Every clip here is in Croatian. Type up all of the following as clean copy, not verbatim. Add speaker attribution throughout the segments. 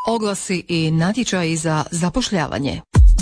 Speaker 1: Oglasi i natječaji za zapošljavanje.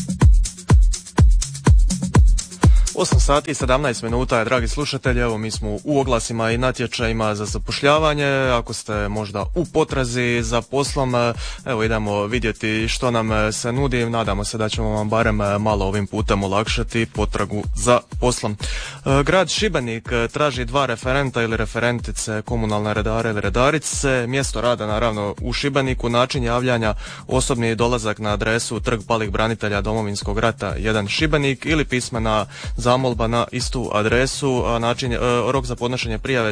Speaker 2: 8 sati i 17 minuta je, dragi slušatelji, evo mi smo u oglasima i natječajima za zapošljavanje. Ako ste možda u potrazi za poslom, evo idemo vidjeti što nam se nudi. Nadamo se da ćemo vam barem malo ovim putem olakšati potragu za poslom. Grad Šibenik traži 2 referenta ili referentice, komunalne redare ili redarice. Mjesto rada naravno u Šibeniku, način javljanja osobni dolazak na adresu Trg palih branitelja Domovinskog rata 1 Šibenik ili pismena zamolba na istu adresu, a rok za podnošenje prijave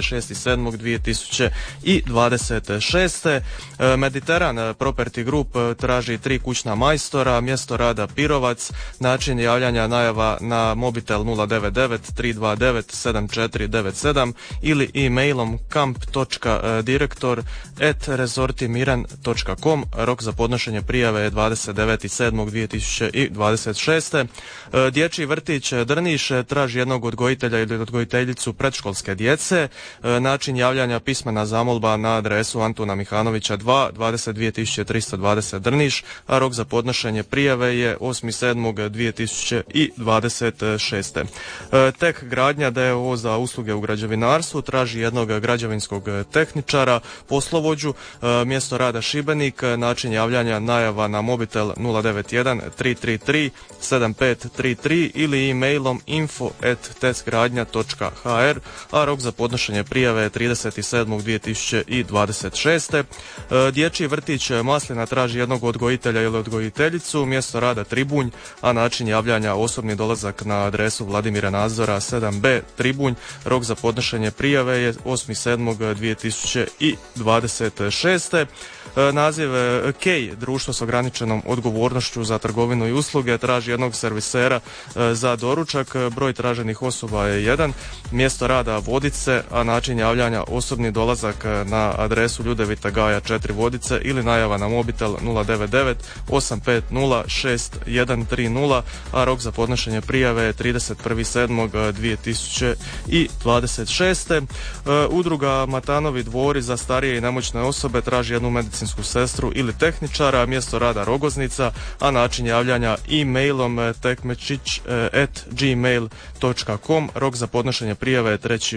Speaker 2: 6.7.2026. Mediteran Property Group traži 3 kućna majstora, mjesto rada Pirovac, način javljanja najava na mobitel 099 329 7497 ili e-mailom kamp.direktor@resortimiran.com. Rok za podnošenje prijave je 29.7.2026. Dječji vrtić Drniš traži jednog odgojitelja ili odgojiteljicu predškolske djece. Način javljanja pismena zamolba na adresu Antuna Mihanovića 2, 22.320 Drniš, a rok za podnošenje prijave je 8.7.2026. Tek gradnja d.o.o. za usluge u građevinarstvu traži jednog građevinskog tehničara, poslovođu, mjesto rada Šibenik, način javljanja najava na mobitel 091 333 7533 ili e-mailom info@testgradnja.hr, a rok za podnošenje prijave je 30.7.2026. Dječji vrtić Maslina traži jednog odgojitelja ili odgojiteljicu, mjesto rada Tribunj, a način javljanja osobni dolazak na adresu Vladimira Nazora 7b Tribunj. Rok za podnošenje prijave je 8.7.2026. Naziv Kej, društvo s ograničenom odgovornošću za trgovinu i usluge, traži jednog servisera za doručak, broj traženih osoba je 1, mjesto rada Vodice, a način javljanja osobni dolazak na adresu Ljudevita Gaja 4 Vodice ili najava na mobitel 099 850 6130, a rok za podnošenje prijave je 31.7.2026. Udruga Matanovi dvori za starije i nemoćne osobe traži jednu medicinsku sestru ili tehničara, mjesto rada Rogoznica, a način javljanja e-mailom tekmečić@gmail.com. Rok za podnošenje prijave je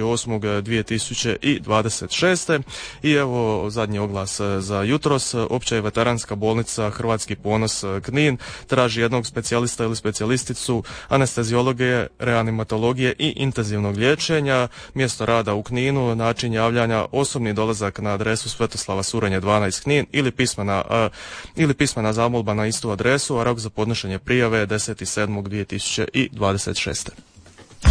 Speaker 2: 3.8.2026. I evo zadnji oglas za jutros. Opća i veteranska bolnica Hrvatski ponos Knin traži jednog specijalista ili specijalisticu anesteziologije, reanimatologije i intenzivnog liječenja, mjesto rada u Kninu, način javljanja osobni dolazak na adresu Svetoslava Surenje 12 Knin ili pismena zamolba na istu adresu, a rok za podnošenje prijave je 10.7.2026.